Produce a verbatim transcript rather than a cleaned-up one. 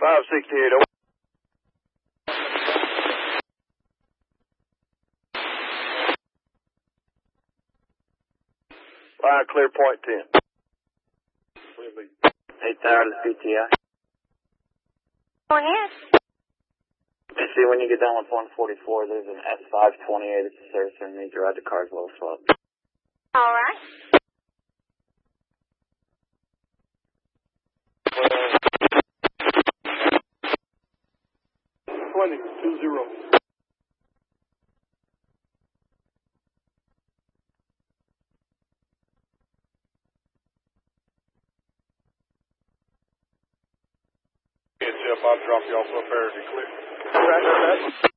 five sixty-eight over. Line clear point ten. eight thousand P T I. Go ahead. You see, when you get down with one forty-four, there's an S five twenty-eight. It's a service and needs to ride the car's a little slow. All right. twenty, two zero. Jeff, I'll drop you off up there to click. Right, right, right.